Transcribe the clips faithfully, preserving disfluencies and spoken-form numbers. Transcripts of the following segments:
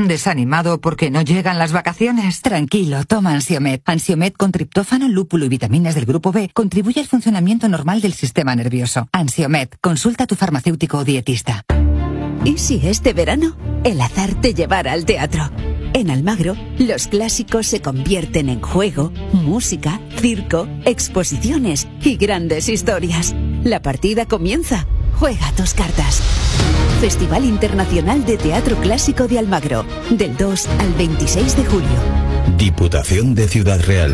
¿Desanimado porque no llegan las vacaciones? Tranquilo, toma Ansiomed. Ansiomed con triptófano, lúpulo y vitaminas del grupo B contribuye al funcionamiento normal del sistema nervioso. Ansiomed, consulta a tu farmacéutico o dietista. ¿Y si este verano el azar te llevara al teatro? En Almagro, los clásicos se convierten en juego, música, circo, exposiciones y grandes historias. La partida comienza. Juega tus cartas. Festival Internacional de Teatro Clásico de Almagro, del dos al veintiséis de julio. Diputación de Ciudad Real.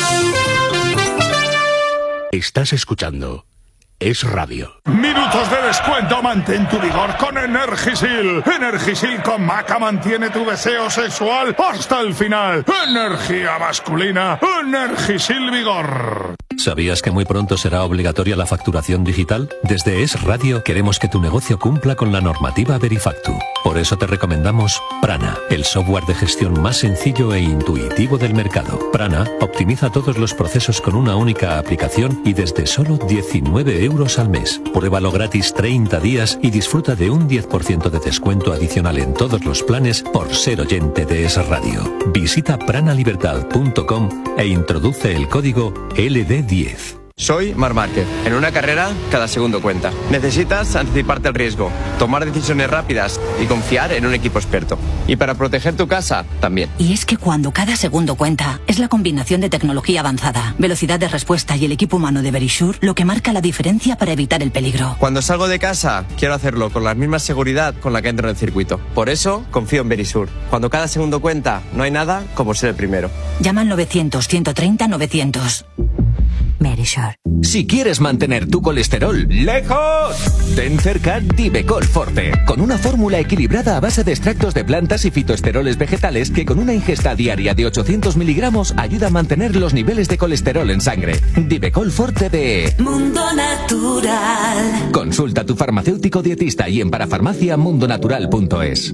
Estás escuchando Es Radio. Minutos de descuento, mantén tu vigor con Energisil. Energisil con maca mantiene tu deseo sexual hasta el final. Energía masculina, Energisil Vigor. ¿Sabías que muy pronto será obligatoria la facturación digital? Desde Es Radio queremos que tu negocio cumpla con la normativa Verifactu. Por eso te recomendamos Prana, el software de gestión más sencillo e intuitivo del mercado. Prana optimiza todos los procesos con una única aplicación y desde solo diecinueve euros al mes. Pruébalo gratis treinta días y disfruta de un diez por ciento de descuento adicional en todos los planes por ser oyente de Es Radio. Visita pranalibertad punto com e introduce el código L D diez. Soy Marc Márquez. En una carrera, cada segundo cuenta. Necesitas anticiparte al riesgo, tomar decisiones rápidas y confiar en un equipo experto. Y para proteger tu casa, también. Y es que cuando cada segundo cuenta, es la combinación de tecnología avanzada, velocidad de respuesta y el equipo humano de Verisure lo que marca la diferencia para evitar el peligro. Cuando salgo de casa, quiero hacerlo con la misma seguridad con la que entro en el circuito. Por eso, confío en Verisure. Cuando cada segundo cuenta, no hay nada como ser el primero. Llama al novecientos, ciento treinta, novecientos. Verisure. Si quieres mantener tu colesterol lejos, ten cerca Divecol Forte, con una fórmula equilibrada a base de extractos de plantas y fitoesteroles vegetales que con una ingesta diaria de ochocientos miligramos ayuda a mantener los niveles de colesterol en sangre. Divecol Forte de Mundo Natural. Consulta a tu farmacéutico dietista y en parafarmacia mundonatural punto es.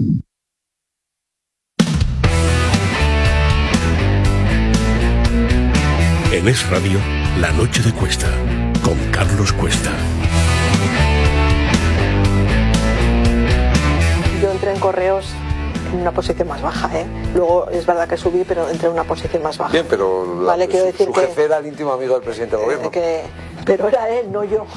En Es Radio, La Noche de Cuesta, con Carlos Cuesta. Yo entré en Correos en una posición más baja, ¿eh? Luego es verdad que subí, pero entré en una posición más baja. Bien, pero la, vale, quiero su, decir su que, jefe era el íntimo amigo del presidente del eh, gobierno. Que, pero era él, no yo.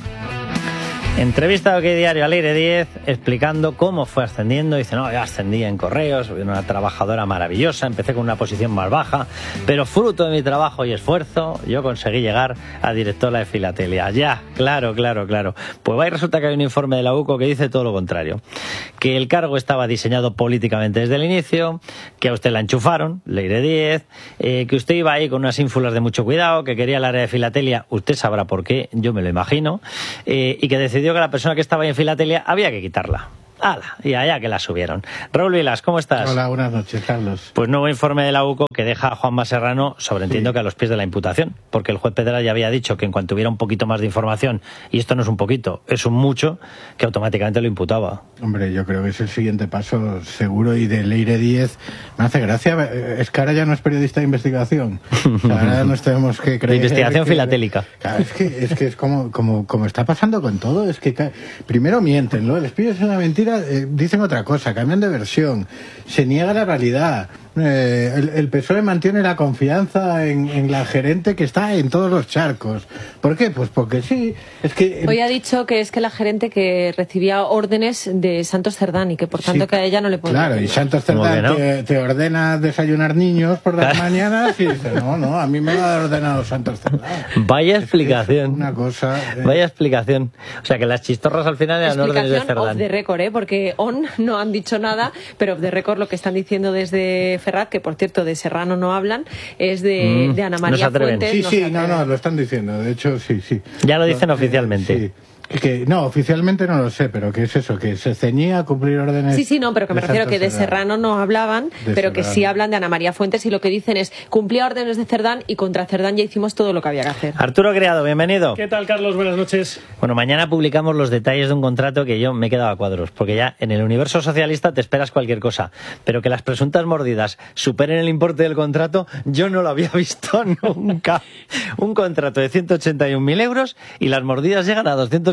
Entrevista a OK Diario al Aire diez explicando cómo fue ascendiendo. Dice, no, yo ascendí en Correos, soy una trabajadora maravillosa, empecé con una posición más baja, pero fruto de mi trabajo y esfuerzo, yo conseguí llegar a directora de Filatelia. Ya, claro, claro, claro. Pues va y resulta que hay un informe de la U C O que dice todo lo contrario. Que el cargo estaba diseñado políticamente desde el inicio, que a usted la enchufaron, el Aire diez, eh, que usted iba ahí con unas ínfulas de mucho cuidado, que quería el área de Filatelia, usted sabrá por qué, yo me lo imagino, eh, y que decidió que la persona que estaba ahí en Filatelia había que quitarla. ¡Hala! Y allá que la subieron. Raúl Vilas, ¿cómo estás? Hola, buenas noches, Carlos. Pues nuevo informe de la U C O que deja a Juanma Serrano, sobreentiendo sí. que a los pies de la imputación, porque el juez Pedral ya había dicho que en cuanto hubiera un poquito más de información, y esto no es un poquito, es un mucho, que automáticamente lo imputaba. Hombre, yo creo que es el siguiente paso seguro, y del Leire diez me hace gracia, es que ahora ya no es periodista de investigación, o sea, ahora nos tenemos que creer... De investigación que, filatélica. Claro, es que es, que es como, como, como está pasando con todo, es que primero mienten, ¿no? Les pides una mentira, eh, dicen otra cosa, cambian de versión, se niega la realidad. Eh, el, el P S O E mantiene la confianza en, en la gerente que está en todos los charcos. ¿Por qué? Pues porque sí. Es que hoy ha dicho que es que la gerente que recibía órdenes de Santos Cerdán y que por tanto sí, que a ella no le puede. Claro, y Santos Cerdán ¿no? te, te ordena desayunar niños por las mañanas y dice, no, no, a mí me lo ha ordenado Santos Cerdán. Vaya es explicación. Una cosa. Eh... Vaya explicación. O sea que las chistorras al final eran órdenes de Cerdán. Off the record, ¿eh? Porque on no han dicho nada, pero off the record lo que están diciendo desde Ferrat, que por cierto de Serrano no hablan, es de, mm, de Ana María no Fuentes. Sí, no sí, no, no, lo están diciendo, de hecho, sí, sí. Ya lo dicen no, oficialmente. Eh, sí. Que, no, oficialmente no lo sé, pero que es eso, que se ceñía a cumplir órdenes. Sí, sí, no, pero que me refiero que de Serrano no hablaban, pero Serrano. Que sí hablan de Ana María Fuentes y lo que dicen es cumplía órdenes de Cerdán y contra Cerdán ya hicimos todo lo que había que hacer. Arturo Criado, bienvenido. ¿Qué tal, Carlos? Buenas noches. Bueno, mañana publicamos los detalles de un contrato que yo me he quedado a cuadros, porque ya en el universo socialista te esperas cualquier cosa, pero que las presuntas mordidas superen el importe del contrato, yo no lo había visto nunca. Un contrato de ciento ochenta y un mil euros y las mordidas llegan a doscientos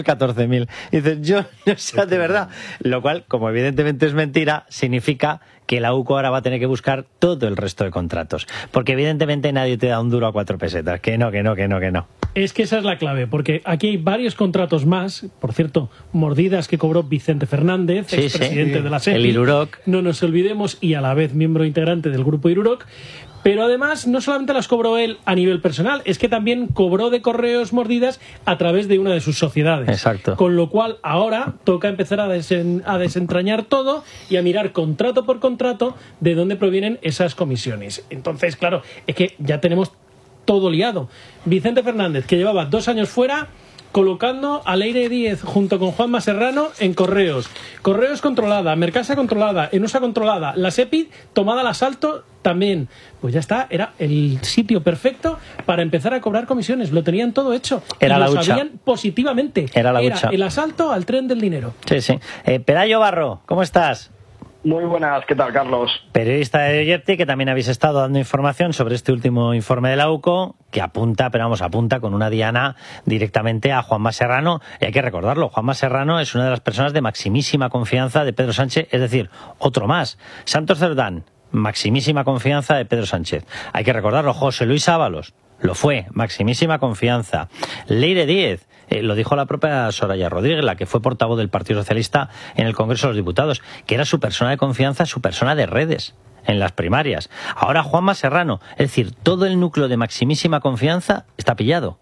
catorce mil. Dices, yo, o sea, de verdad. Lo cual, como evidentemente es mentira, significa que la U C O ahora va a tener que buscar todo el resto de contratos. Porque evidentemente nadie te da un duro a cuatro pesetas. Que no, que no, que no, que no. Es que esa es la clave, porque aquí hay varios contratos más. Por cierto, mordidas que cobró Vicente Fernández, sí, expresidente sí. de la SEPI. El Iruroc. No nos olvidemos, y a la vez miembro integrante del grupo Iruroc. Pero además, no solamente las cobró él a nivel personal, es que también cobró de Correos Mordidas a través de una de sus sociedades. Exacto. Con lo cual, ahora toca empezar a, desen, a desentrañar todo y a mirar contrato por contrato de dónde provienen esas comisiones. Entonces, claro, es que ya tenemos todo liado. Vicente Fernández, que llevaba dos años fuera, colocando a Leire Díez junto con Juanma Serrano en Correos. Correos controlada, Mercasa controlada, Enusa controlada, la SEPI tomada al asalto también. Pues ya está, era el sitio perfecto para empezar a cobrar comisiones. Lo tenían todo hecho. Era y la lo hucha. sabían positivamente. Era la hucha. el asalto al tren del dinero. Sí, sí. Eh, Pelayo Barro, ¿cómo estás? Muy buenas, ¿qué tal, Carlos? Periodista de Oyerti, que también habéis estado dando información sobre este último informe de la U C O, que apunta, pero vamos, apunta con una diana directamente a Juanma Serrano. Y hay que recordarlo, Juanma Serrano es una de las personas de maximísima confianza de Pedro Sánchez, es decir, otro más. Santos Cerdán, maximísima confianza de Pedro Sánchez. Hay que recordarlo, José Luis Ábalos, lo fue, maximísima confianza. Leire Díez, eh, lo dijo la propia Soraya Rodríguez, la que fue portavoz del Partido Socialista en el Congreso de los Diputados, que era su persona de confianza, su persona de redes en las primarias. Ahora Juanma Serrano, es decir, todo el núcleo de maximísima confianza está pillado.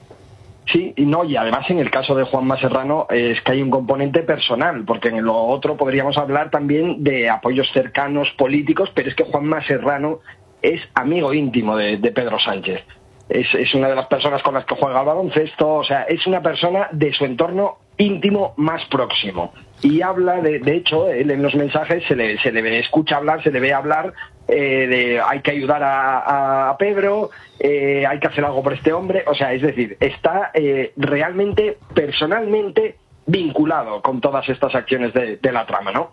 Sí, y no, y además en el caso de Juanma Serrano es que hay un componente personal, porque en lo otro podríamos hablar también de apoyos cercanos políticos, pero es que Juanma Serrano es amigo íntimo de, de Pedro Sánchez. Es, es una de las personas con las que juega al baloncesto, o sea, es una persona de su entorno íntimo más próximo. Y habla, de, de hecho, él en los mensajes se le, se le escucha hablar, se le ve hablar eh, de hay que ayudar a, a Pedro, eh, hay que hacer algo por este hombre, o sea, es decir, está eh, realmente, personalmente vinculado con todas estas acciones de, de la trama, ¿no?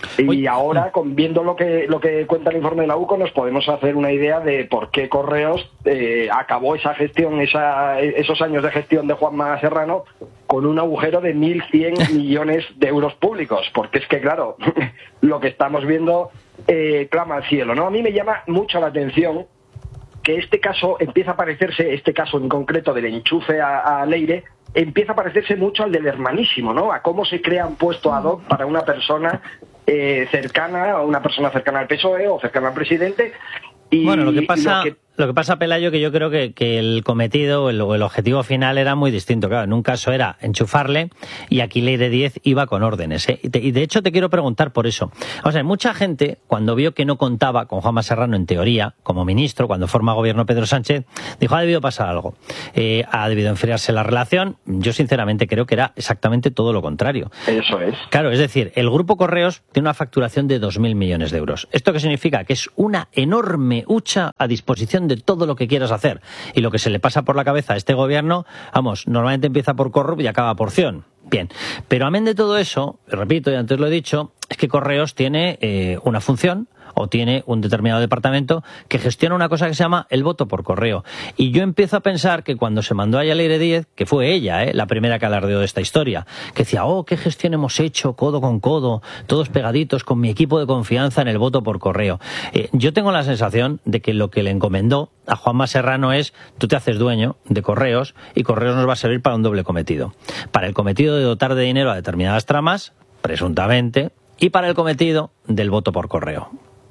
Y ahora, con, viendo lo que lo que cuenta el informe de la U C O, nos podemos hacer una idea de por qué Correos eh, acabó esa gestión, esa, esos años de gestión de Juanma Serrano con un agujero de mil cien millones de euros públicos. Porque es que, claro, lo que estamos viendo eh, clama al cielo, ¿no? A mí me llama mucho la atención que este caso empieza a parecerse, este caso en concreto del enchufe a, a Leire, empieza a parecerse mucho al del hermanísimo, ¿no? A cómo se crea un puesto ad hoc para una persona eh, cercana, a una persona cercana al P S O E o cercana al presidente. Y bueno, lo que pasa, lo que... lo que pasa, Pelayo, que yo creo que, que el cometido o el, o el objetivo final era muy distinto. Claro, en un caso era enchufarle y aquí Leire Díez iba con órdenes, ¿eh? Y, te, y de hecho te quiero preguntar por eso. O sea, mucha gente, cuando vio que no contaba con Juanma Serrano en teoría, como ministro, cuando forma gobierno Pedro Sánchez, dijo, ha debido pasar algo. Eh, ha debido enfriarse la relación. Yo sinceramente creo que era exactamente todo lo contrario. Eso es. Claro, es decir, el Grupo Correos tiene una facturación de dos mil millones de euros. ¿Esto qué significa? Que es una enorme hucha a disposición de todo lo que quieras hacer. Y lo que se le pasa por la cabeza a este gobierno, vamos, normalmente empieza por corrupto y acaba por Ción. Bien, pero amén de todo eso, repito, y antes lo he dicho, es que Correos tiene eh, una función o tiene un determinado departamento que gestiona una cosa que se llama el voto por correo. Y yo empiezo a pensar que cuando se mandó a Leire Díez, que fue ella, ¿eh? la primera que alardeó de esta historia, que decía, oh, qué gestión hemos hecho, codo con codo, todos pegaditos, con mi equipo de confianza en el voto por correo. Eh, yo tengo la sensación de que lo que le encomendó a Juanma Serrano es, tú te haces dueño de Correos y Correos nos va a servir para un doble cometido. Para el cometido de dotar de dinero a determinadas tramas, presuntamente, y para el cometido del voto por correo.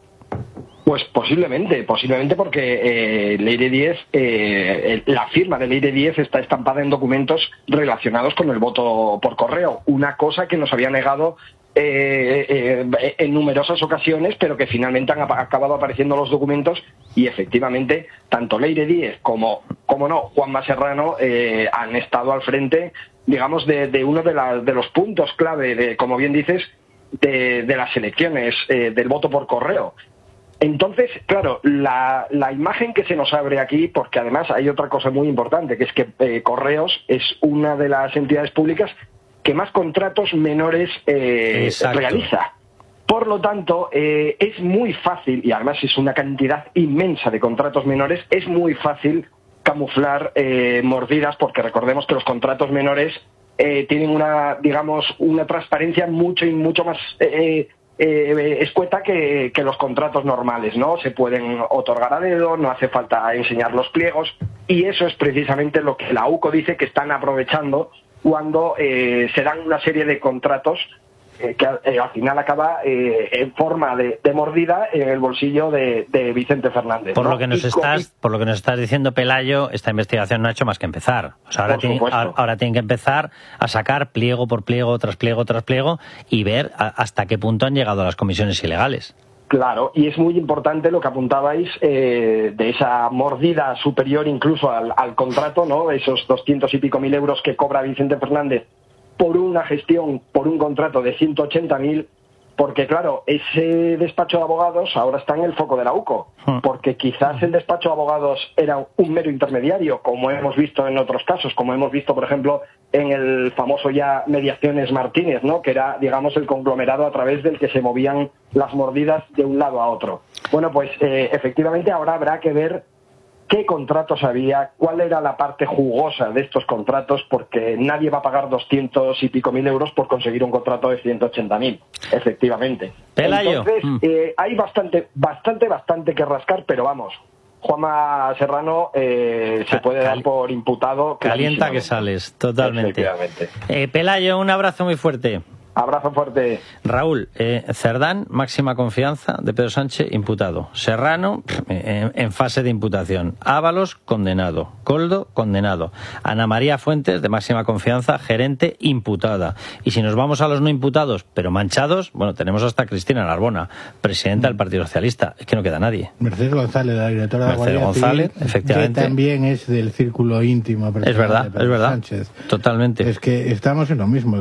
Pues posiblemente, posiblemente porque eh, Leire Díez, eh, la firma de Leire Díez está estampada en documentos relacionados con el voto por correo, una cosa que nos había negado eh, eh, en numerosas ocasiones, pero que finalmente han acabado apareciendo los documentos y efectivamente tanto Leire Díez como, como no, Juanma Serrano eh, han estado al frente, digamos, de, de uno de, la, de los puntos clave, de, como bien dices, de, de las elecciones, eh, del voto por correo. Entonces, claro, la, la imagen que se nos abre aquí, porque además hay otra cosa muy importante, que es que eh, Correos es una de las entidades públicas que más contratos menores eh, realiza. Por lo tanto, eh, es muy fácil, y además es una cantidad inmensa de contratos menores, es muy fácil camuflar eh, mordidas, porque recordemos que los contratos menores eh, tienen una, digamos, una transparencia mucho y mucho más eh, eh, escueta que, que los contratos normales, ¿no? Se pueden otorgar a dedo, no hace falta enseñar los pliegos, y eso es precisamente lo que la U C O dice que están aprovechando cuando eh, se dan una serie de contratos eh, que eh, al final acaba eh, en forma de, de mordida en el bolsillo de, de Vicente Fernández. Por ¿no? lo que nos y estás, con... por lo que nos estás diciendo, Pelayo, esta investigación no ha hecho más que empezar. O sea, ahora, tiene, ahora, ahora tienen que empezar a sacar pliego por pliego, tras pliego, tras pliego, y ver a, hasta qué punto han llegado las comisiones ilegales. Claro, y es muy importante lo que apuntabais eh, de esa mordida superior incluso al, al contrato, ¿no? Esos doscientos y pico mil euros que cobra Vicente Fernández por una gestión, por un contrato de ciento ochenta mil, porque claro, ese despacho de abogados ahora está en el foco de la U C O, porque quizás el despacho de abogados era un mero intermediario, como hemos visto en otros casos, como hemos visto, por ejemplo, en el famoso ya Mediaciones Martínez, ¿no? Que era, digamos, el conglomerado a través del que se movían las mordidas de un lado a otro. Bueno, pues eh, efectivamente ahora habrá que ver qué contratos había, cuál era la parte jugosa de estos contratos, porque nadie va a pagar doscientos y pico mil euros por conseguir un contrato de ciento ochenta mil, efectivamente. Pelayo. Entonces, Mm. eh, hay bastante, bastante, bastante que rascar, pero vamos, Juanma Serrano eh, se puede dar por imputado. Calienta que sales, totalmente. Eh, Pelayo, un abrazo muy fuerte. Abrazo fuerte. Raúl, eh, Cerdán, máxima confianza de Pedro Sánchez, imputado. Serrano, en, en fase de imputación. Ábalos, condenado. Coldo, condenado. Ana María Fuentes, de máxima confianza, gerente, imputada. Y si nos vamos a los no imputados, pero manchados, bueno, tenemos hasta Cristina Narbona, presidenta del Partido Socialista. Es que no queda nadie. Mercedes González, la directora de la Mercedes Guardia González, Civil, efectivamente. que también es del círculo íntimo. Es verdad, de Pedro es verdad. Sánchez. Totalmente. Es que estamos en lo mismo.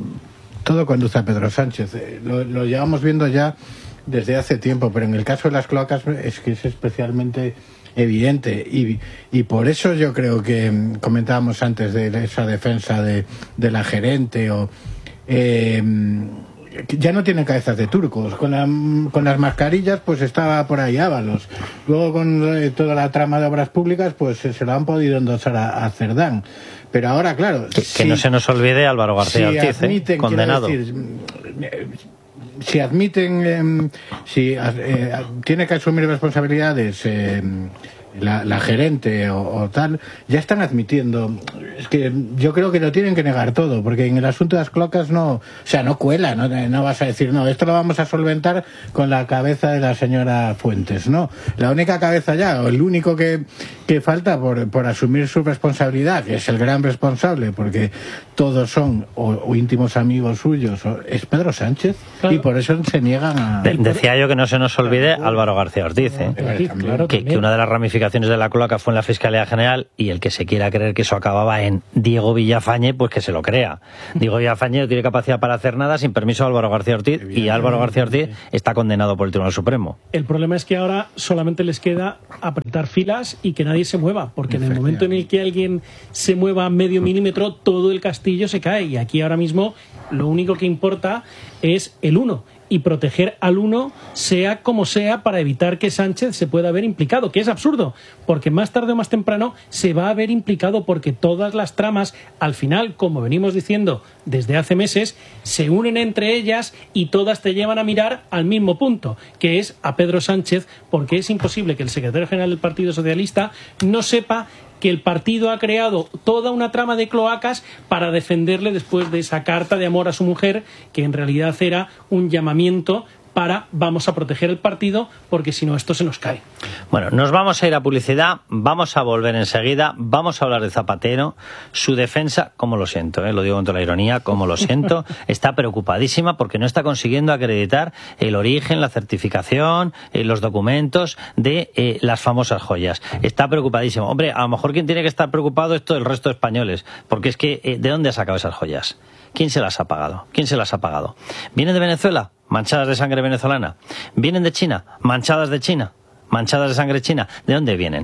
Todo conduce a Pedro Sánchez. Lo, lo llevamos viendo ya desde hace tiempo, pero en el caso de las cloacas es que es especialmente evidente. Y, y por eso yo creo que comentábamos antes de esa defensa de, de la gerente o... Eh, ya no tienen cabezas de turcos. Con, la, con las mascarillas pues estaba por ahí Ábalos. Luego con eh, toda la trama de obras públicas pues eh, se lo han podido endosar a, a Cerdán. Pero ahora, claro... Que, si, que no se nos olvide Álvaro García si Ortiz, admiten, eh, condenado. Decir, si admiten... Eh, si eh, tiene que asumir responsabilidades... Eh, La, la gerente o, o tal, ya están admitiendo. Es que yo creo que lo tienen que negar todo, porque en el asunto de las cloacas no, o sea, no cuela, no, no vas a decir, no, esto lo vamos a solventar con la cabeza de la señora Fuentes, no. La única cabeza ya, o el único que, que falta por, por asumir su responsabilidad, que es el gran responsable, porque todos son o, o íntimos amigos suyos, o, es Pedro Sánchez, claro. Y por eso se niegan a... De, decía yo que no se nos olvide Álvaro García Ortiz, ¿eh? Ortiz, claro, que, que una de las ramificaciones de la cloaca fue en la Fiscalía General, y el que se quiera creer que eso acababa en Diego Villafañe, pues que se lo crea. Diego Villafañe no tiene capacidad para hacer nada sin permiso de Álvaro García Ortiz, y Álvaro García Ortiz está condenado por el Tribunal Supremo. El problema es que ahora solamente les queda apretar filas y que nadie se mueva, porque en el momento en el que alguien se mueva medio milímetro, todo el castillo se cae, y aquí ahora mismo lo único que importa es el uno. Y proteger al uno, sea como sea, para evitar que Sánchez se pueda ver implicado, que es absurdo, porque más tarde o más temprano se va a ver implicado, porque todas las tramas, al final, como venimos diciendo desde hace meses, se unen entre ellas y todas te llevan a mirar al mismo punto, que es a Pedro Sánchez, porque es imposible que el secretario general del Partido Socialista no sepa que el partido ha creado toda una trama de cloacas para defenderle después de esa carta de amor a su mujer, que en realidad era un llamamiento para vamos a proteger el partido, porque si no esto se nos cae. Bueno, nos vamos a ir a publicidad, vamos a volver enseguida, vamos a hablar de Zapatero, su defensa, como lo siento, ¿eh? Lo digo con toda la ironía, como lo siento, está preocupadísima porque no está consiguiendo acreditar el origen, la certificación, eh, los documentos de eh, las famosas joyas. Está preocupadísimo. Hombre, a lo mejor quien tiene que estar preocupado es todo el resto de españoles, porque es que, eh, ¿de dónde ha sacado esas joyas? ¿Quién se las ha pagado? ¿Quién se las ha pagado? ¿Vienen de Venezuela? Manchadas de sangre venezolana. ¿Vienen de China? Manchadas de China. Manchadas de sangre china. ¿De dónde vienen?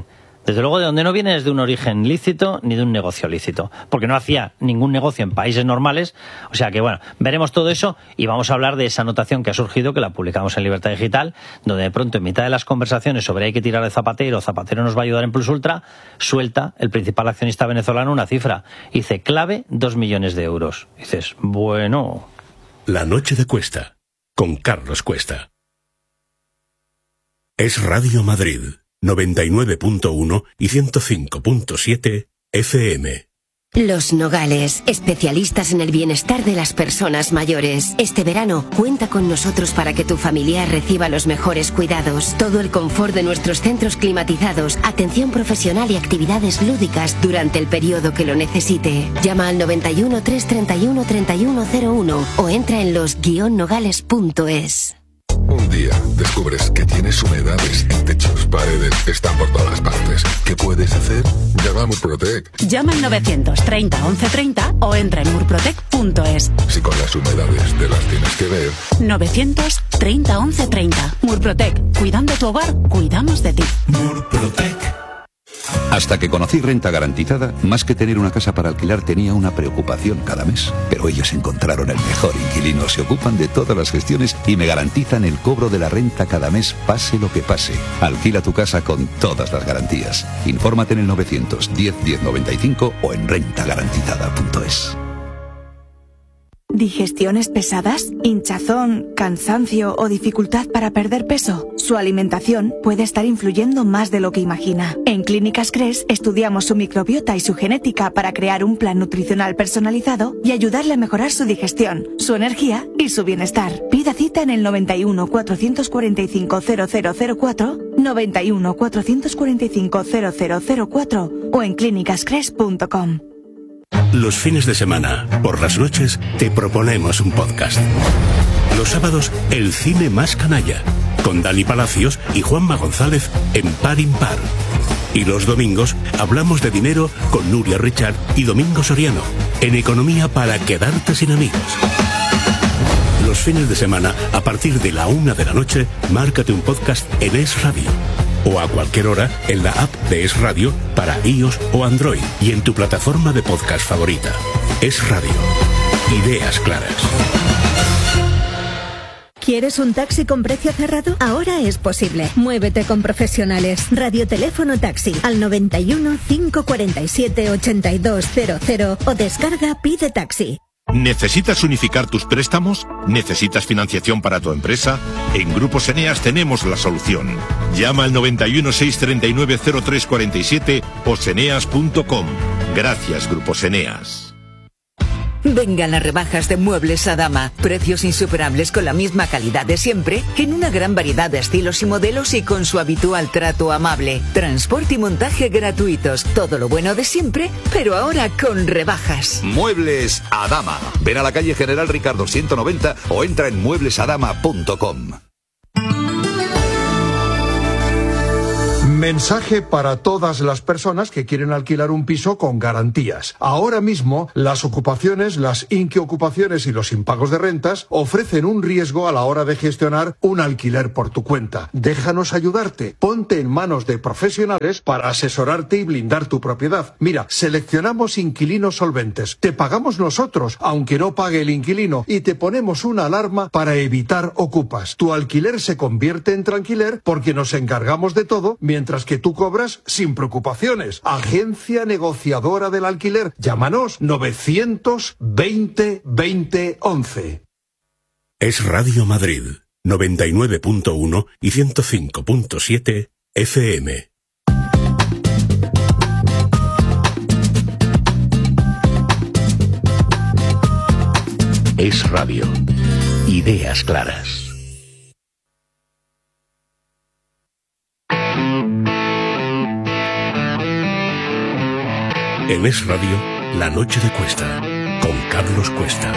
Desde luego, de donde no viene es de un origen lícito ni de un negocio lícito, porque no hacía ningún negocio en países normales. O sea que, bueno, veremos todo eso y vamos a hablar de esa anotación que ha surgido, que la publicamos en Libertad Digital, donde de pronto, en mitad de las conversaciones sobre hay que tirar de Zapatero, Zapatero nos va a ayudar en Plus Ultra, suelta el principal accionista venezolano una cifra. Dice, clave, dos millones de euros. Dices, bueno... La noche de Cuesta, con Carlos Cuesta. Es Radio Madrid, noventa y nueve punto uno y ciento cinco punto siete F M. Los Nogales, especialistas en el bienestar de las personas mayores. Este verano, cuenta con nosotros para que tu familiar reciba los mejores cuidados. Todo el confort de nuestros centros climatizados, atención profesional y actividades lúdicas durante el periodo que lo necesite. Llama al noventa y uno, trescientos treinta y uno, treinta y uno cero uno o entra en los guion nogales punto es. Un día descubres que tienes humedades en techos, paredes, están por todas partes. ¿Qué puedes hacer? Llama a Murprotec. Llama al novecientos treinta once treinta o entra en murprotec punto es. Si con las humedades te las tienes que ver. novecientos treinta once treinta. Murprotec. Cuidando tu hogar, cuidamos de ti. Murprotec. Hasta que conocí Renta Garantizada, más que tener una casa para alquilar tenía una preocupación cada mes. Pero ellos encontraron el mejor inquilino, se ocupan de todas las gestiones y me garantizan el cobro de la renta cada mes, pase lo que pase. Alquila tu casa con todas las garantías. Infórmate en el novecientos diez diez noventa y cinco o en renta garantizada punto es. ¿Digestiones pesadas, hinchazón, cansancio o dificultad para perder peso? Su alimentación puede estar influyendo más de lo que imagina. En Clínicas Cres estudiamos su microbiota y su genética para crear un plan nutricional personalizado y ayudarle a mejorar su digestión, su energía y su bienestar. Pida cita en el noventa y uno, cuatrocientos cuarenta y cinco, cero cero cero cuatro, noventa y uno, cuatrocientos cuarenta y cinco, cero cero cero cuatro o en clínicas cres punto com. Los fines de semana, por las noches, te proponemos un podcast. Los sábados, el cine más canalla, con Dani Palacios y Juanma González en Par Impar. Y los domingos, hablamos de dinero con Nuria Richard y Domingo Soriano, en Economía para quedarte sin amigos. Los fines de semana, a partir de la una de la noche, márcate un podcast en Es Radio. O a cualquier hora en la app de Es Radio para iOS o Android y en tu plataforma de podcast favorita. Es Radio. Ideas claras. ¿Quieres un taxi con precio cerrado? Ahora es posible. Muévete con profesionales. Radioteléfono taxi al noventa y uno, cinco cuarenta y siete, ochenta y dos cero cero o descarga Pide Taxi. ¿Necesitas unificar tus préstamos? ¿Necesitas financiación para tu empresa? En Grupos Eneas tenemos la solución. Llama al noventa y uno, seiscientos treinta y nueve, cero tres cuarenta y siete o seneas punto com. Gracias, Grupos Eneas. Vengan las rebajas de Muebles Adama. Precios insuperables con la misma calidad de siempre, en una gran variedad de estilos y modelos y con su habitual trato amable. Transporte y montaje gratuitos. Todo lo bueno de siempre, pero ahora con rebajas. Muebles Adama. Ven a la calle General Ricardo ciento noventa o entra en muebles adama punto com. Mensaje para todas las personas que quieren alquilar un piso con garantías. Ahora mismo, las ocupaciones, las inquiocupaciones y los impagos de rentas ofrecen un riesgo a la hora de gestionar un alquiler por tu cuenta. Déjanos ayudarte. Ponte en manos de profesionales para asesorarte y blindar tu propiedad. Mira, seleccionamos inquilinos solventes. Te pagamos nosotros, aunque no pague el inquilino, y te ponemos una alarma para evitar ocupas. Tu alquiler se convierte en tranquiler porque nos encargamos de todo, mientras que tú cobras sin preocupaciones. Agencia negociadora del alquiler. Llámanos novecientos veinte veinte once. Es Radio Madrid, noventa y nueve punto uno y ciento cinco punto siete F M. Es Radio. Ideas claras. En Es Radio, La Noche de Cuesta, con Carlos Cuesta.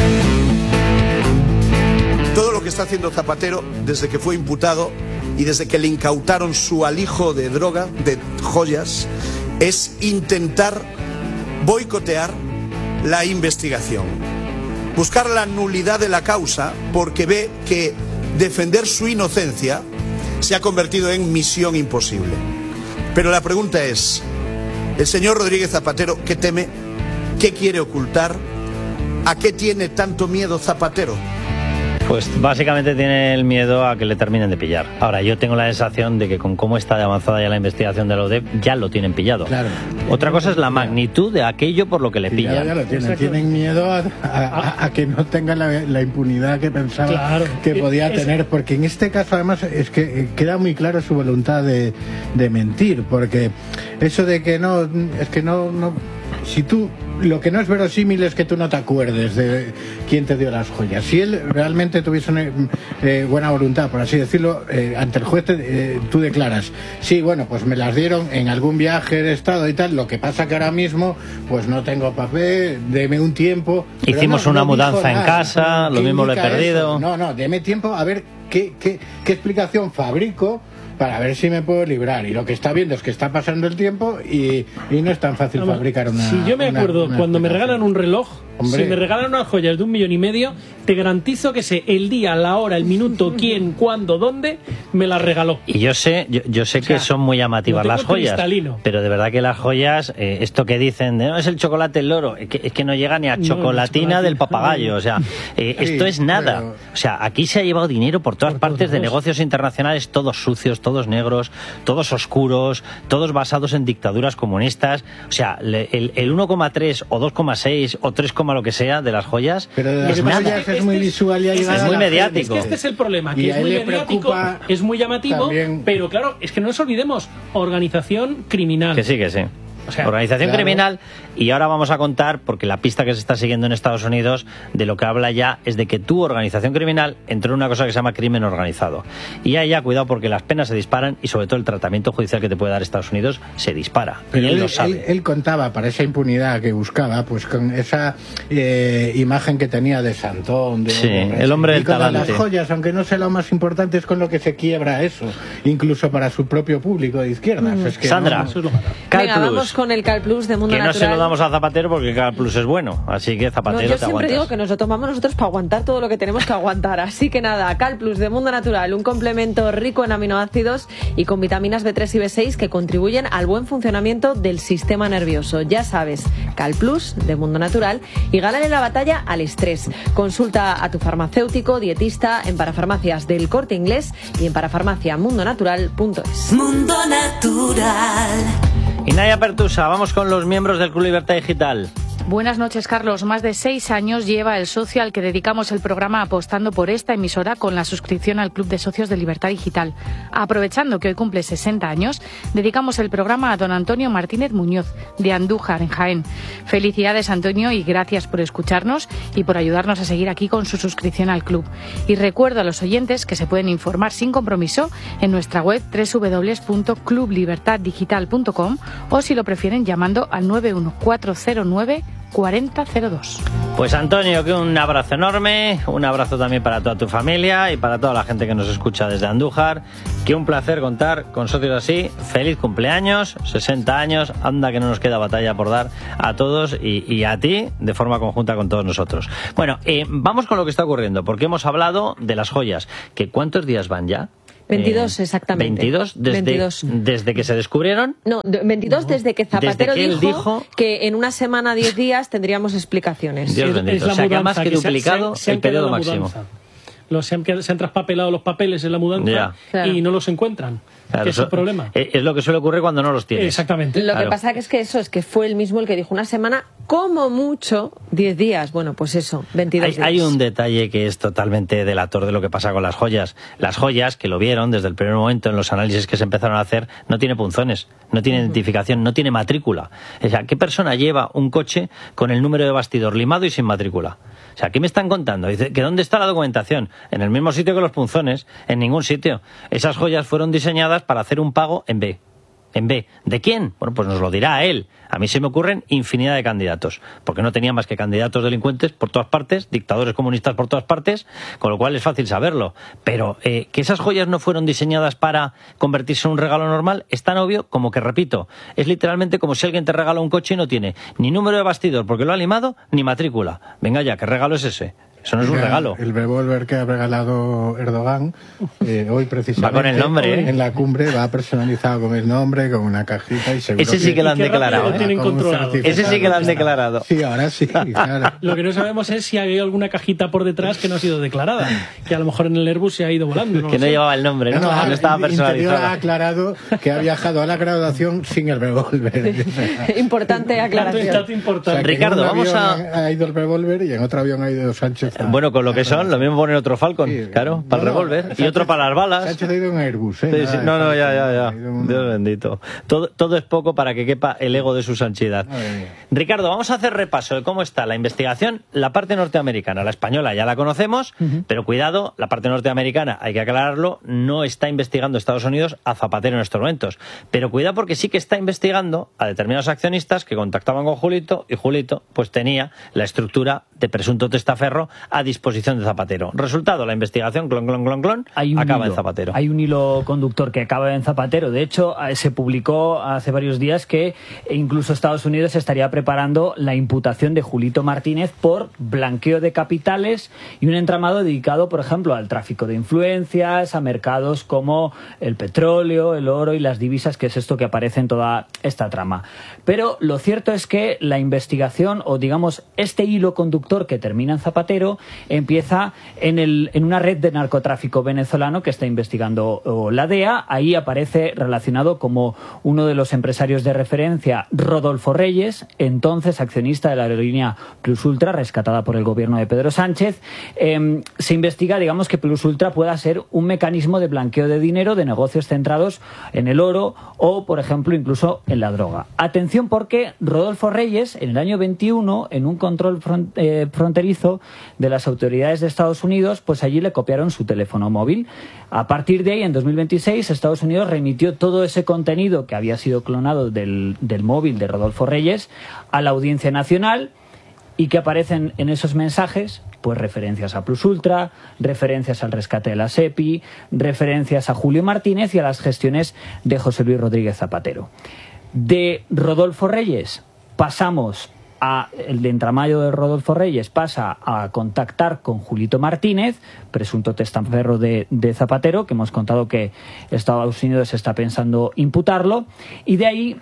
Todo lo que está haciendo Zapatero desde que fue imputado y desde que le incautaron su alijo de droga, de joyas, es intentar boicotear la investigación, buscar la nulidad de la causa, porque ve que defender su inocencia se ha convertido en misión imposible. Pero la pregunta es, el señor Rodríguez Zapatero, ¿qué teme? ¿Qué quiere ocultar? ¿A qué tiene tanto miedo Zapatero? Pues básicamente tiene el miedo a que le terminen de pillar. Ahora, yo tengo la sensación de que con cómo está de avanzada ya la investigación de la O D E P, ya lo tienen pillado. Claro. Otra cosa es la magnitud de aquello por lo que le pillan. Ya, ya lo tienen. Tienen miedo a, a, a, a que no tenga la, la impunidad que pensaba Claro. que podía Es- tener, porque en este caso además es que queda muy claro su voluntad de, de mentir, porque eso de que no, es que no, no, si tú, lo que no es verosímil es que tú no te acuerdes de quién te dio las joyas. Si él realmente tuviese una, eh, buena voluntad, por así decirlo, eh, ante el juez te, eh, tú declaras, sí, bueno, pues me las dieron en algún viaje de estado y tal, lo que pasa que ahora mismo pues no tengo papel, deme un tiempo. Pero Hicimos no, una no dijo mudanza en nada. casa, lo ¿Qué mismo lo he indica perdido. eso? No, no, deme tiempo a ver qué, qué, qué explicación fabrico para ver si me puedo librar. Y lo que está viendo es que está pasando el tiempo y, y no es tan fácil Vamos, fabricar una. Si yo me una- acuerdo, una cuando me regalan un reloj, Hombre. si me regalan unas joyas de un millón y medio, te garantizo que sé el día, la hora, el minuto, quién, cuándo, dónde me las regaló. Y yo sé, yo, yo sé O sea, que son muy llamativas lo tengo las joyas, cristalino. pero de verdad que las joyas, eh, esto que dicen de no es el chocolate el loro, es que, es que no llega ni a No, chocolatina chocolatina. del papagayo, o sea, eh, Sí, esto es nada. pero- O sea, aquí se ha llevado dinero por todas partes de lados. negocios internacionales, todos sucios, todos negros, todos oscuros, todos basados en dictaduras comunistas. O sea, le- el, el uno coma tres o dos coma seis o tres, lo que sea de las joyas Pero de las es nada. joyas es muy visual y ha Es llegado es a muy la gente. mediático. Es que este es el problema, Y que a es él muy le mediático, preocupa es muy llamativo, también- pero claro, es que no nos olvidemos, organización criminal. Que sí, que sí. O sea, Organización claro. criminal. Y ahora vamos a contar, porque la pista que se está siguiendo en Estados Unidos de lo que habla ya es de que tu organización criminal entró en una cosa que se llama crimen organizado. Y ahí ya cuidado porque las penas se disparan y sobre todo el tratamiento judicial que te puede dar Estados Unidos se dispara. Pero y él, él, lo sabe. él- él contaba para esa impunidad que buscaba, pues con esa eh, imagen que tenía de Santón, de Sí, el hombre y del con talante. las joyas, aunque no sea lo más importante, es con lo que se quiebra eso, incluso para su propio público de izquierdas. Es que Sandra, no- Eso es lo malo. Cal Venga, Plus, vamos con el Cal Plus de Mundo que no Natural. se lo damos a Zapatero porque Cal Plus es bueno. Así que No, Zapatero yo te siempre aguantas. digo que nos lo tomamos nosotros para aguantar todo lo que tenemos que aguantar. Así que nada, Cal Plus de Mundo Natural, un complemento rico en aminoácidos y con vitaminas B tres y B seis que contribuyen al buen funcionamiento del sistema nervioso. Ya sabes, Cal Plus de Mundo Natural y gánale la batalla al estrés. Consulta a tu farmacéutico, dietista en parafarmacias del Corte Inglés y en parafarmacia mundo natural punto es. Mundo Natural. Y Naya Pertusa, vamos con los miembros del Club Libertad Digital. Buenas noches, Carlos. Más de seis años lleva el socio al que dedicamos el programa apostando por esta emisora con la suscripción al Club de Socios de Libertad Digital. Aprovechando que hoy cumple sesenta años, dedicamos el programa a don Antonio Martínez Muñoz, de Andújar, en Jaén. Felicidades, Antonio, y gracias por escucharnos y por ayudarnos a seguir aquí con su suscripción al club. Y recuerdo a los oyentes que se pueden informar sin compromiso en nuestra web doble u doble u doble u punto club libertad digital punto com o, si lo prefieren, llamando al nueve uno cuatro cero nueve cuarenta cero dos. Pues Antonio, que un abrazo enorme, un abrazo también para toda tu familia y para toda la gente que nos escucha desde Andújar. Que un placer contar con socios así. Feliz cumpleaños, sesenta años, anda que no nos queda batalla por dar a todos y, y a ti de forma conjunta con todos nosotros. Bueno, eh, vamos con lo que está ocurriendo, porque hemos hablado de las joyas. ¿Que cuántos días van ya? veintidós, Eh, exactamente. ¿veintidós? Desde, veintidós. desde que se descubrieron. No, de- veintidós desde que Zapatero Desde que él dijo, dijo- que en una semana, diez días, tendríamos explicaciones. Dios bendito. O sea, que ha más que se- duplicado se- se han el periodo quedado la máximo. mudanza. Los, se, han, quedado- se han traspapelado los papeles en la mudanza Ya. Claro. y no los encuentran. Claro, que es eso- el problema. eh, Es lo que suele ocurrir cuando no los tienes. Exactamente. Lo Claro. que pasa que es que eso es que fue el mismo el que dijo una semana, como mucho, diez días. Bueno, pues eso, veintidós Hay, días. hay un detalle que es totalmente delator de lo que pasa con las joyas. Las joyas, que lo vieron desde el primer momento en los análisis que se empezaron a hacer, no tiene punzones, no tiene identificación, no tiene matrícula. O sea, ¿qué persona lleva un coche con el número de bastidor limado y sin matrícula? O sea, ¿qué me están contando? Dice, ¿que dónde está la documentación? En el mismo sitio que los punzones, en ningún sitio. Esas joyas fueron diseñadas para hacer un pago en B. En B. ¿De quién? Bueno, pues nos lo dirá él. A mí se me ocurren infinidad de candidatos, porque no tenía más que candidatos delincuentes por todas partes, dictadores comunistas por todas partes, con lo cual es fácil saberlo. Pero eh, que esas joyas no fueron diseñadas para convertirse en un regalo normal es tan obvio como que, repito, es literalmente como si alguien te regala un coche y no tiene ni número de bastidor porque lo ha limado, ni matrícula. Venga ya, ¿qué regalo es ese? Eso no es un Mira, regalo. El revólver que ha regalado Erdogan, eh, hoy precisamente. Va con el nombre, ¿eh? En la cumbre va personalizado con el nombre, con una cajita y seguro Ese sí que lo han declarado. Lo tienen controlado. Ese sí que lo han declarado. Sí, ahora sí, claro. Lo que no sabemos es si hay alguna cajita por detrás que no ha sido declarada, que a lo mejor en el Airbus se ha ido volando. No que no sé. llevaba el nombre, ¿no? No, no, no estaba el Interior personalizado. ha aclarado que ha viajado a la graduación sin el revólver. Importante aclaración. Dato importante. O sea, que Ricardo, en un vamos avión a... ha ido el revólver y en otro avión ha ido Sánchez. a- Bueno, con lo que son, lo mismo poner otro Falcon, Sí, claro, para el no, no, revólver, y Sánchez- otro para las balas. Sánchez ha ido en Airbus, ¿eh? Sí, sí, Nada de no, no, Falcon, ya, ya, ya. ha ido en un- Dios bendito. Todo, todo es poco para que quepa el ego de su santidad. Madre mía. Ricardo, vamos a hacer repaso de cómo está la investigación, la parte norteamericana. La española ya la conocemos, pero cuidado, la parte norteamericana, hay que aclararlo, no está investigando Estados Unidos a Zapatero en estos momentos. Pero cuidado porque sí que está investigando a determinados accionistas que contactaban con Julito y Julito pues tenía la estructura de presunto testaferro a disposición de Zapatero. Resultado, la investigación, clon, clon, clon, clon, Hay un acaba hilo, en Zapatero. Hay un hilo conductor que acaba en Zapatero. De hecho, eh, se publicó hace varios días que incluso Estados Unidos estaría preparando la imputación de Julito Martínez por blanqueo de capitales y un entramado dedicado, por ejemplo, al tráfico de influencias, a mercados como el petróleo, el oro y las divisas, que es esto que aparece en toda esta trama. Pero lo cierto es que la investigación, o digamos, este hilo conductor que termina en Zapatero, empieza en, el, en una red de narcotráfico venezolano que está investigando o, la D E A. Ahí aparece relacionado como uno de los empresarios de referencia Rodolfo Reyes, entonces accionista de la aerolínea Plus Ultra, rescatada por el gobierno de Pedro Sánchez. Eh, se investiga, digamos, que Plus Ultra pueda ser un mecanismo de blanqueo de dinero de negocios centrados en el oro o, por ejemplo, incluso en la droga. Atención, porque Rodolfo Reyes, en el año veintiuno, en un control front, eh, fronterizo de las autoridades de Estados Unidos, pues allí le copiaron su teléfono móvil. A partir de ahí, en dos mil veintiséis, Estados Unidos remitió todo ese contenido que había sido clonado del, del móvil de Rodolfo Reyes a la Audiencia Nacional, y que aparecen en esos mensajes pues referencias a Plus Ultra, referencias al rescate de la SEPI, referencias a Julio Martínez y a las gestiones de José Luis Rodríguez Zapatero. De Rodolfo Reyes pasamos a el de entramado de Rodolfo Reyes pasa a contactar con Julito Martínez, presunto testaferro de, de Zapatero, que hemos contado que Estados Unidos está pensando imputarlo, y de ahí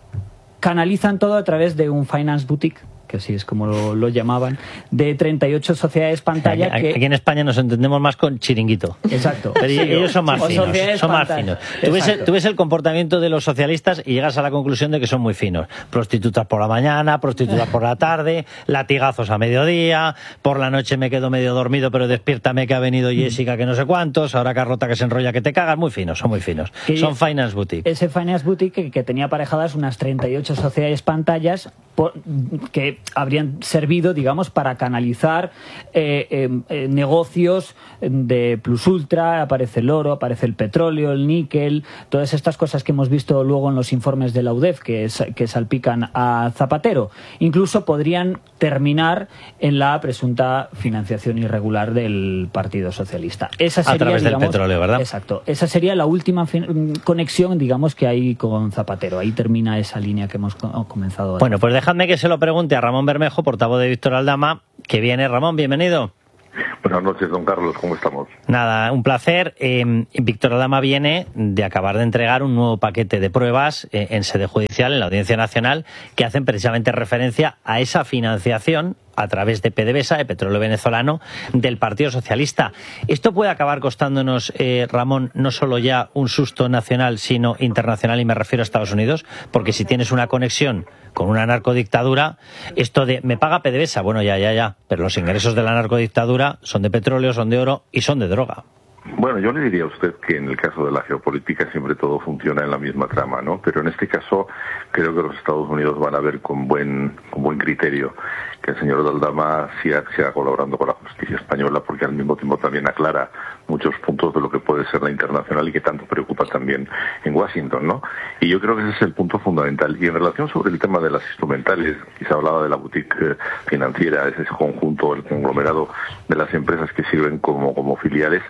canalizan todo a través de un finance boutique, que así es como lo, lo llamaban, de treinta y ocho sociedades pantalla. Aquí, que... aquí en España nos entendemos más con chiringuito. Exacto. Pero Sí, ellos son más o finos. sociedades Son más pantalla. finos. Tú ves, el, Exacto. tú ves el comportamiento de los socialistas y llegas a la conclusión de que son muy finos. Prostitutas por la mañana, prostitutas por la tarde, latigazos a mediodía, por la noche me quedo medio dormido, pero despiértame que ha venido Jessica que no sé cuántos, ahora Carlota que se enrolla que te cagas. Muy finos, son muy finos. Que Son finance boutique. Ese Finance Boutique que, que tenía aparejadas unas treinta y ocho sociedades pantallas por, que habrían servido, digamos, para canalizar eh, eh, eh, negocios de Plus Ultra. Aparece el oro, aparece el petróleo, el níquel, todas estas cosas que hemos visto luego en los informes de la U D E F que, es, que salpican a Zapatero. Incluso podrían terminar en la presunta financiación irregular del Partido Socialista. Esa sería, A través del digamos, petróleo, ¿verdad? Exacto. Esa sería la última fin- conexión, digamos, que hay con Zapatero. Ahí termina esa línea que hemos co- comenzado ahora. Bueno, pues dejadme que se lo pregunte a Ramón Bermejo, portavoz de Víctor Aldama, que viene. Ramón, bienvenido. Buenas noches, don Carlos, ¿cómo estamos? Nada, un placer. Eh, Víctor Aldama viene de acabar de entregar un nuevo paquete de pruebas eh, en sede judicial, en la Audiencia Nacional, que hacen precisamente referencia a esa financiación a través de PDVSA, de petróleo venezolano, del Partido Socialista. Esto puede acabar costándonos, eh, Ramón, no solo ya un susto nacional, sino internacional, y me refiero a Estados Unidos, porque si tienes una conexión con una narcodictadura, esto de me paga PDVSA, bueno, ya, ya, ya, pero los ingresos de la narcodictadura son de petróleo, son de oro y son de droga. Bueno, yo le diría a usted que en el caso de la geopolítica siempre todo funciona en la misma trama, ¿no? Pero en este caso creo que los Estados Unidos van a ver con buen con buen criterio que el señor Aldama siga, siga colaborando con la justicia española, porque al mismo tiempo también aclara muchos puntos de lo que puede ser la internacional y que tanto preocupa también en Washington, ¿no? Y yo creo que ese es el punto fundamental. Y en relación sobre el tema de las instrumentales, y se hablaba de la boutique eh, financiera, ese conjunto, el conglomerado de las empresas que sirven como, como filiales, hay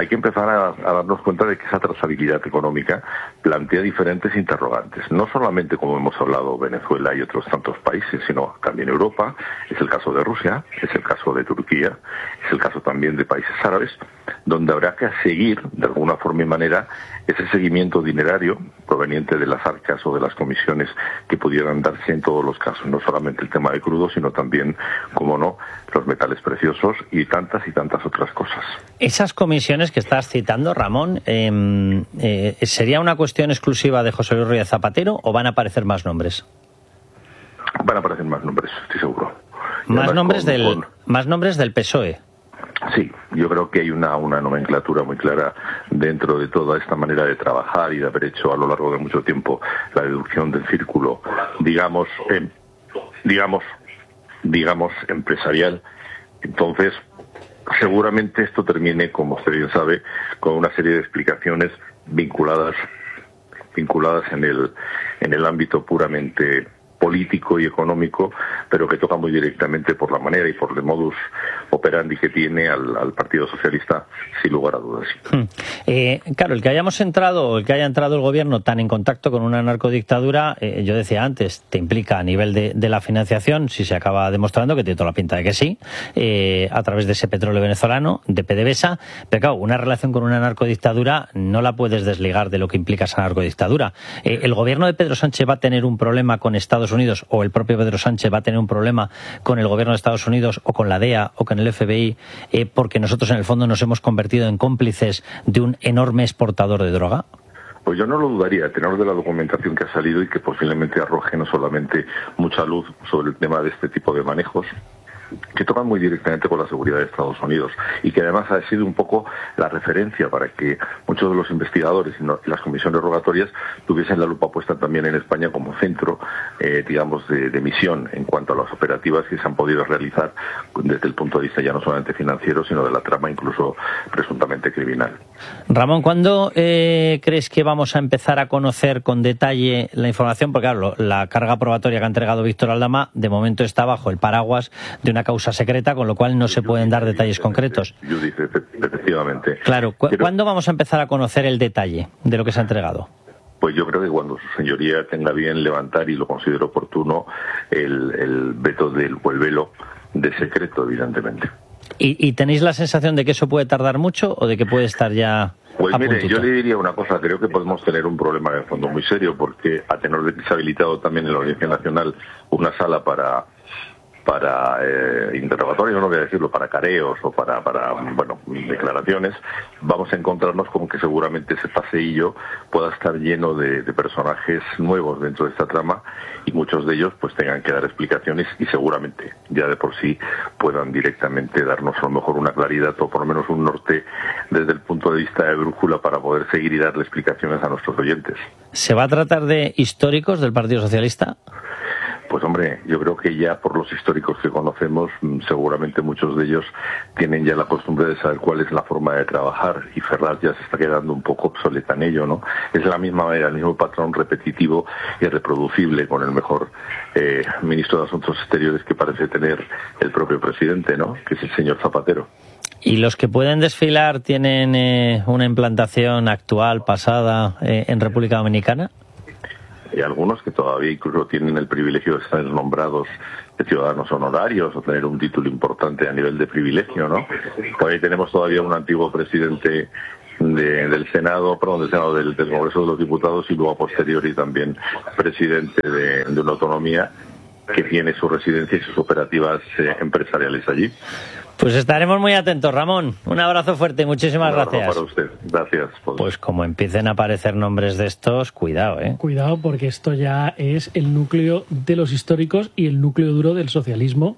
que empezar a, a darnos cuenta de que esa trazabilidad económica plantea diferentes interrogantes. No solamente, como hemos hablado, Venezuela y otros tantos países, sino también Europa. Es el caso de Rusia, es el caso de Turquía, es el caso también de países árabes, donde habrá que seguir, de alguna forma y manera, ese seguimiento dinerario proveniente de las arcas o de las comisiones que pudieran darse en todos los casos, no solamente el tema de crudo, sino también, como no, los metales preciosos y tantas y tantas otras cosas. Esas comisiones que estás citando, Ramón, eh, eh, ¿sería una cuestión exclusiva de José Luis Rodríguez Zapatero o van a aparecer más nombres? Van a aparecer más nombres, estoy seguro. Más nombres, con, del, con... más nombres del P S O E. Sí, yo creo que hay una, una nomenclatura muy clara dentro de toda esta manera de trabajar y de haber hecho a lo largo de mucho tiempo la deducción del círculo, digamos, eh, digamos, digamos, empresarial. Entonces, seguramente esto termine, como usted bien sabe, con una serie de explicaciones vinculadas, vinculadas en el, en el ámbito puramente político y económico, pero que toca muy directamente por la manera y por el modus operandi que tiene al, al Partido Socialista, sin lugar a dudas. Hmm. Eh, claro, el que hayamos entrado, el que haya entrado el gobierno tan en contacto con una narcodictadura, eh, yo decía antes, te implica a nivel de, de la financiación, si se acaba demostrando, que tiene toda la pinta de que sí, eh, a través de ese petróleo venezolano, de PDVSA, pero claro, una relación con una narcodictadura no la puedes desligar de lo que implica esa narcodictadura. Eh, el gobierno de Pedro Sánchez va a tener un problema con Estados Unidos, o el propio Pedro Sánchez va a tener un problema con el gobierno de Estados Unidos o con la D E A o con el F B I, eh, porque nosotros en el fondo nos hemos convertido en cómplices de un enorme exportador de droga. Pues yo no lo dudaría, a tenor de la documentación que ha salido y que posiblemente arroje no solamente mucha luz sobre el tema de este tipo de manejos, que tocan muy directamente con la seguridad de Estados Unidos y que además ha sido un poco la referencia para que muchos de los investigadores y, no, y las comisiones rogatorias tuviesen la lupa puesta también en España como centro, eh, digamos, de, de misión en cuanto a las operativas que se han podido realizar desde el punto de vista ya no solamente financiero, sino de la trama incluso presuntamente criminal. Ramón, ¿cuándo eh, crees que vamos a empezar a conocer con detalle la información? Porque claro, la carga probatoria que ha entregado Víctor Aldama de momento está bajo el paraguas de una causa secreta, con lo cual no se pueden dar detalles concretos. Yo dice, efectivamente. Claro, ¿cu Pero, ¿cuándo vamos a empezar a conocer el detalle de lo que se ha entregado? Pues yo creo que cuando su señoría tenga bien levantar, y lo considero oportuno, el, el veto del o el velo de secreto, evidentemente. ¿Y, ¿Y tenéis la sensación de que eso puede tardar mucho o de que puede estar ya Pues a mire, puntito? yo le diría una cosa, creo que podemos tener un problema de fondo muy serio, porque a tenor de que se ha habilitado también en la Audiencia Nacional una sala para para eh, interrogatorios, no voy a decirlo, para careos o para, para bueno, declaraciones, vamos a encontrarnos con que seguramente ese paseillo pueda estar lleno de, de personajes nuevos dentro de esta trama y muchos de ellos pues tengan que dar explicaciones y seguramente ya de por sí puedan directamente darnos a lo mejor una claridad o por lo menos un norte desde el punto de vista de brújula para poder seguir y darle explicaciones a nuestros oyentes. ¿Se va a tratar de históricos del Partido Socialista? Pues hombre, yo creo que ya por los históricos que conocemos, seguramente muchos de ellos tienen ya la costumbre de saber cuál es la forma de trabajar y Ferraz ya se está quedando un poco obsoleta en ello, ¿no? Es la misma manera, el mismo patrón repetitivo y reproducible con el mejor eh, ministro de Asuntos Exteriores que parece tener el propio presidente, ¿no? Que es el señor Zapatero. ¿Y los que pueden desfilar tienen eh, una implantación actual, pasada, eh, en República Dominicana? Y algunos que todavía incluso tienen el privilegio de estar nombrados de ciudadanos honorarios o tener un título importante a nivel de privilegio, ¿no? Pues ahí tenemos todavía un antiguo presidente de, del Senado, perdón, del Senado, del, del Congreso de los Diputados y luego a posteriori también presidente de, de una autonomía que tiene su residencia y sus operativas eh, empresariales allí. Pues estaremos muy atentos, Ramón. Un abrazo fuerte y muchísimas Un abrazo gracias. para usted. Gracias. Por... Pues como empiecen a aparecer nombres de estos, cuidado, ¿eh? Cuidado, porque esto ya es el núcleo de los históricos y el núcleo duro del socialismo.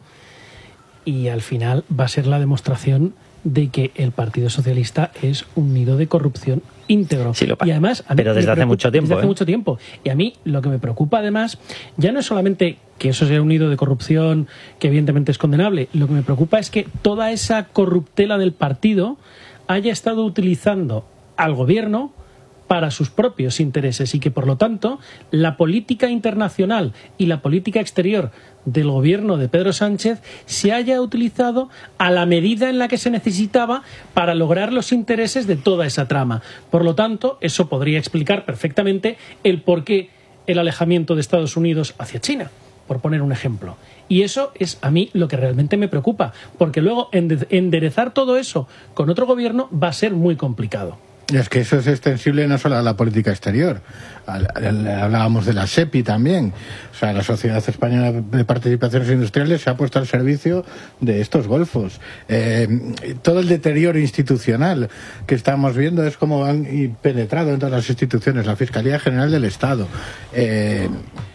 Y al final va a ser la demostración de que el Partido Socialista es un nido de corrupción íntegro. Sí, lo y además, a mí pero desde me hace mucho tiempo. Desde hace ¿eh? mucho tiempo. Y a mí lo que me preocupa además, ya no es solamente que eso sea un nido de corrupción que evidentemente es condenable, lo que me preocupa es que toda esa corruptela del partido haya estado utilizando al gobierno para sus propios intereses y que, por lo tanto, la política internacional y la política exterior del gobierno de Pedro Sánchez se haya utilizado a la medida en la que se necesitaba para lograr los intereses de toda esa trama. Por lo tanto, eso podría explicar perfectamente el por qué el alejamiento de Estados Unidos hacia China, por poner un ejemplo. Y eso es a mí lo que realmente me preocupa, porque luego enderezar todo eso con otro gobierno va a ser muy complicado. Y es que eso es extensible no solo a la política exterior. Hablábamos de la SEPI también. O sea, la Sociedad Española de Participaciones Industriales se ha puesto al servicio de estos golfos. Eh, todo el deterioro institucional que estamos viendo es como han penetrado en todas las instituciones. La Fiscalía General del Estado. Eh,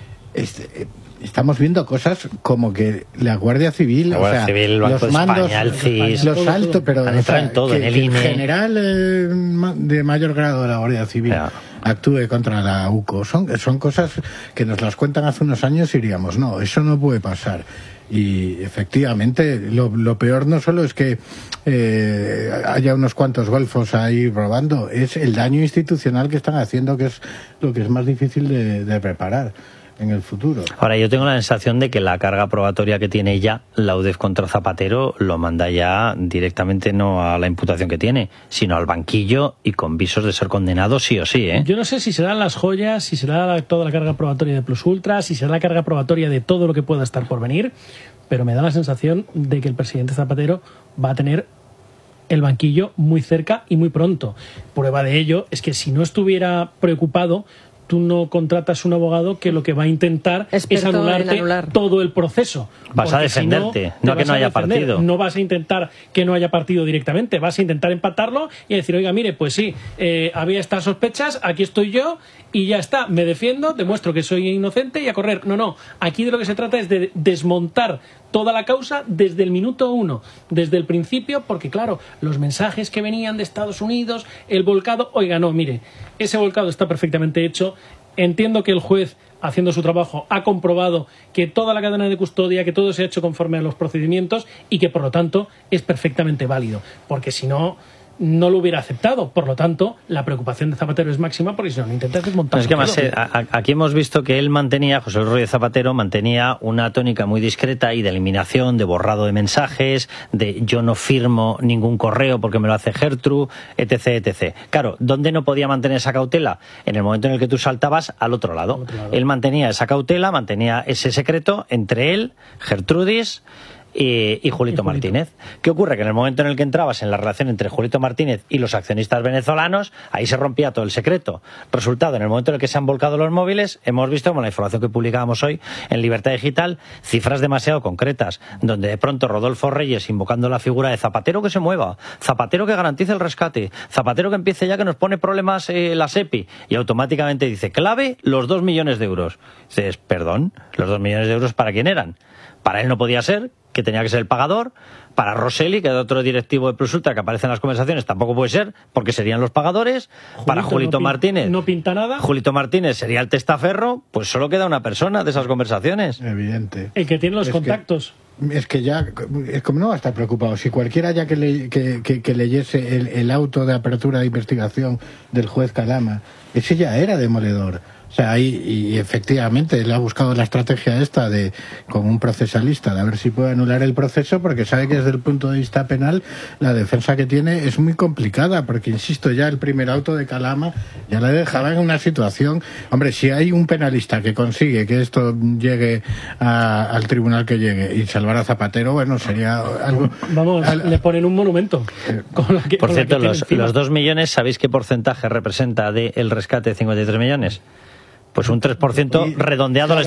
este, Estamos viendo cosas como que la Guardia Civil, la Guardia o sea, Civil, el Banco los de mandos, España, el C I S, los altos, pero han o sea, en todo, que, en el que I N E. el general eh, de mayor grado de la Guardia Civil yeah. actúe contra la U C O. Son, son cosas que nos las cuentan hace unos años y diríamos, no, eso no puede pasar. Y efectivamente, lo, lo peor no solo es que eh, haya unos cuantos golfos ahí robando, es el daño institucional que están haciendo, que es lo que es más difícil de, de reparar en el futuro. Ahora, yo tengo la sensación de que la carga probatoria que tiene ya la U D E F contra Zapatero lo manda ya directamente no a la imputación que tiene, sino al banquillo y con visos de ser condenado sí o sí, ¿eh? Yo no sé si serán las joyas, si será la, toda la carga probatoria de Plus Ultra, si será la carga probatoria de todo lo que pueda estar por venir, pero me da la sensación de que el presidente Zapatero va a tener el banquillo muy cerca y muy pronto. Prueba de ello es que si no estuviera preocupado, tú no contratas un abogado que lo que va a intentar Experto es anularte anular. todo el proceso. Vas a defenderte, si no, no que no haya defender. partido. No vas a intentar que no haya partido directamente, vas a intentar empatarlo y decir, oiga, mire, pues sí, eh, había estas sospechas, aquí estoy yo y ya está, me defiendo, demuestro que soy inocente y a correr. No, no, aquí de lo que se trata es de desmontar toda la causa desde el minuto uno, desde el principio, porque claro, los mensajes que venían de Estados Unidos, el volcado, oiga, no, mire, ese volcado está perfectamente hecho. Entiendo que el juez, haciendo su trabajo, ha comprobado que toda la cadena de custodia, que todo se ha hecho conforme a los procedimientos y que por lo tanto es perfectamente válido, porque si no, no lo hubiera aceptado. Por lo tanto, la preocupación de Zapatero es máxima porque si no, no intentas desmontar. Es que más, eh, a, aquí hemos visto que él mantenía, José Luis Rodríguez Zapatero mantenía una tónica muy discreta y de eliminación, de borrado de mensajes, de yo no firmo ningún correo porque me lo hace Gertrude, etc, etcétera. Claro, ¿dónde no podía mantener esa cautela? En el momento en el que tú saltabas al otro lado. Al otro lado. Él mantenía esa cautela, mantenía ese secreto entre él, Gertrudis Y, y Julito Martínez. ¿Qué ocurre? Que en el momento en el que entrabas en la relación entre Julito Martínez y los accionistas venezolanos, ahí se rompía todo el secreto. Resultado, en el momento en el que se han volcado los móviles, hemos visto, como la información que publicábamos hoy en Libertad Digital, cifras demasiado concretas, donde de pronto Rodolfo Reyes, invocando la figura de Zapatero que se mueva, Zapatero que garantice el rescate, Zapatero que empiece ya que nos pone problemas eh, la SEPI, y automáticamente dice, clave, los dos millones de euros. Dices, perdón, ¿los dos millones de euros para quién eran? Para él no podía ser, que tenía que ser el pagador. Para Rosselli, que es otro directivo de Plus Ultra que aparece en las conversaciones, tampoco puede ser, porque serían los pagadores. Julito, para Julito no Martínez, no pinta nada. Julito Martínez sería el testaferro, pues solo queda una persona de esas conversaciones. Evidente. El que tiene los es contactos. Que, es que ya, es como no va a estar preocupado. Si cualquiera ya que, le, que, que, que leyese el, el auto de apertura de investigación del juez Calama, ese ya era demoledor. O sea, ahí, y efectivamente él ha buscado la estrategia esta de con un procesalista de a ver si puede anular el proceso, porque sabe que desde el punto de vista penal la defensa que tiene es muy complicada, porque insisto, ya el primer auto de Calama ya le dejaba en una situación. Hombre, si hay un penalista que consigue que esto llegue a, al tribunal que llegue y salvar a Zapatero, bueno, sería algo. Vamos, al, le ponen un monumento. Eh, con la que, por con cierto, la los, los dos millones, ¿sabéis qué porcentaje representa del rescate de cincuenta y tres millones? Pues un tres por ciento redondeado.